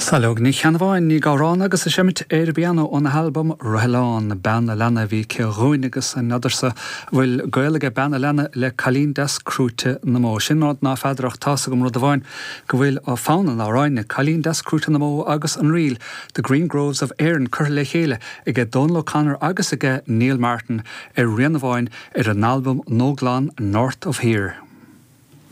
Salog ní cheanmháin ní gárán agus a simmit éirbíanana ón album Roileán Beanna Lena bhí ceghúin agus an nadarsa bhfuil gaeilge Beanna Lena le Cailín Des Crúte na mó. Sin nád ná feidirach tása go rud a bhain go bhfuil á fána á ráinne Cailín Des Crúte na mó agus an riil The Green Groves of Éireann chur le chéile ige Donlo Connor agus ige Neil Martin rianamháin ar an album Nóglan North of Here.